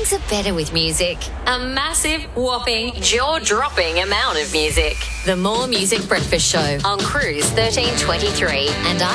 Mornings are better with music. A massive, whopping, jaw-dropping amount of music. The More Music Breakfast Show on Cruise 1323. And